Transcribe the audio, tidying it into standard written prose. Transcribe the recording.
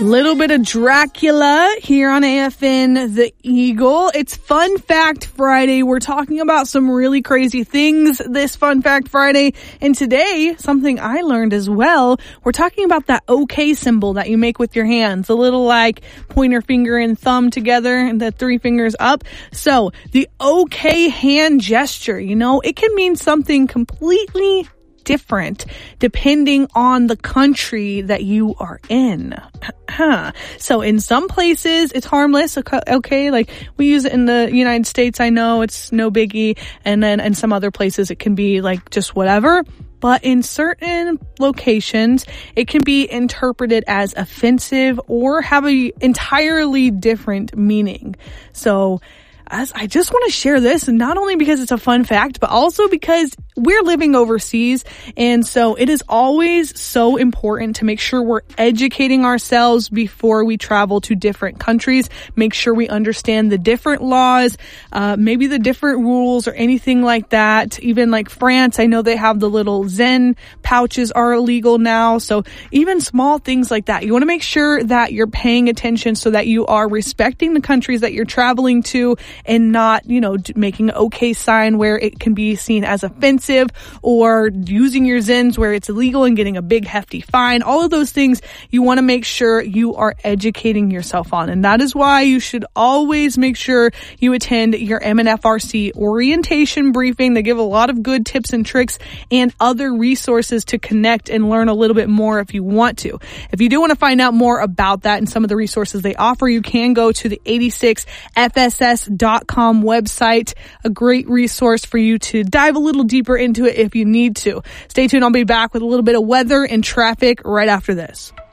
Little bit of Dracula here on AFN The Eagle. It's Fun Fact Friday. We're talking about some really crazy things this Fun Fact Friday. And today, something I learned as well, we're talking about that OK symbol that you make with your hands. A little like pointer finger and thumb together and the three fingers up. So the OK hand gesture, it can mean something completely different depending on the country that you are in. So in some places it's harmless, okay, like we use it in the United States, I know it's no biggie, and then in some other places it can be like just whatever. But in certain locations, it can be interpreted as offensive or have an entirely different meaning. So I just want to share this, not only because it's a fun fact, but also because we're living overseas. And so it is always so important to make sure we're educating ourselves before we travel to different countries. Make sure we understand the different laws, maybe the different rules or anything like that. Even like France, I know they have the little Zen pouches are illegal now. So even small things like that, you want to make sure that you're paying attention so that you are respecting the countries that you're traveling to, and not, making an OK sign where it can be seen as offensive, or using your Zens where it's illegal and getting a big hefty fine. All of those things you want to make sure you are educating yourself on. And that is why you should always make sure you attend your MNFRC orientation briefing. They give a lot of good tips and tricks and other resources to connect and learn a little bit more if you want to. If you do want to find out more about that and some of the resources they offer, you can go to the 86fss.com website, a great resource for you to dive a little deeper into it if you need to. Stay tuned. I'll be back with a little bit of weather and traffic right after this.